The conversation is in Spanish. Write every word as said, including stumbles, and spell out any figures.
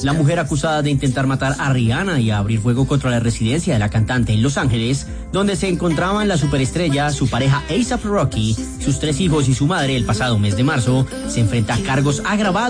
La mujer acusada de intentar matar a Rihanna y a abrir fuego contra la residencia de la cantante en Los Ángeles, donde se encontraban la superestrella, su pareja A$ap Rocky, sus tres hijos y su madre el pasado mes de marzo, se enfrenta a cargos agravados